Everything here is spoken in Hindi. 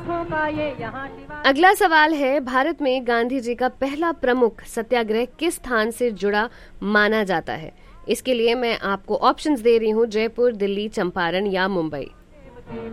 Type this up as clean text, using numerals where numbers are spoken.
लाखों का ये यहाँ अगला सवाल है, भारत में गांधी जी का पहला प्रमुख सत्याग्रह किस स्थान से जुड़ा माना जाता है? इसके लिए मैं आपको ऑप्शंस दे रही हूँ, जयपुर, दिल्ली, चंपारण या मुंबई।